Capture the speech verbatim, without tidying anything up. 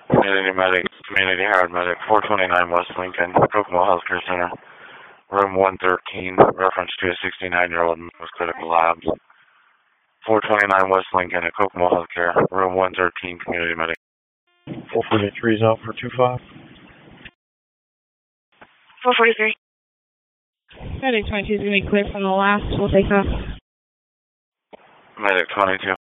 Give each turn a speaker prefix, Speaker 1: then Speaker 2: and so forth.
Speaker 1: Community medic, community hard medic, four twenty-nine West Lincoln, Kokomo Healthcare Center, room one thirteen, reference to a sixty-nine-year-old with critical labs. four twenty-nine West Lincoln at Kokomo Healthcare, room one thirteen, community medic.
Speaker 2: four forty-three is out for two five.
Speaker 3: four forty-three.
Speaker 4: Medic twenty-two is going to be clear from the last. We'll take off.
Speaker 1: Medic twenty-two.